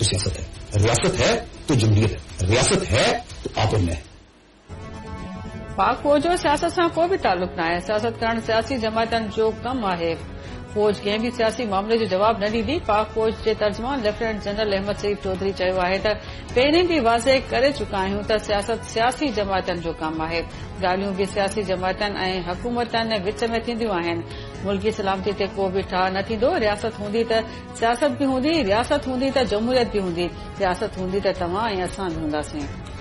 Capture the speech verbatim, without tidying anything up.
तो सियासत है, रियासत है तो जमहूरियत है, रियासत है तो आप और मैं। पाक फौज जो सियासत सां को भी ताल्लुक न आहे। सियासत करण सियासी जमातनि जो कमु आहे। फौज कंहिं बि सियासी मामले जो जवाब न ॾींदी। पाक फौज जे तर्जुमान लेफ्टिनेंट जनरल अहमद सईद चौधरी चयो आहे त पहिरीं बि वाज़े करे चुका आहियूं त सियासत सियासी जमातनि जो कमु आहे। ॻाल्हियूं बि सियासी जमातनि ऐं हुकूमतनि विच में थींदियूं आहिनि। मुल्की सलामती ते को बि ठाह न थींदो। रियासत हूंदी त सियासत बि हूंदी, रियासत हूंदी त जमहूरियत बि हूंदी, रियासत हूंदी त तव्हां ऐं असां बि हूंदासीं।